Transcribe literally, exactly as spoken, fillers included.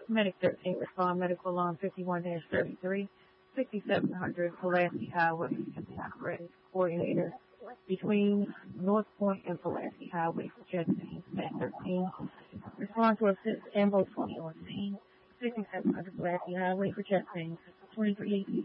Medic thirteen, respond medical alarm fifty-one dash thirty-three, sixty-seven hundred Pulaski Highway, operating coordinator between North Point and Pulaski Highway for chest pains, Medic thirteen. Respond to assist Ambo twenty on scene, sixty-seven hundred Pulaski Highway for chest pains, twenty-three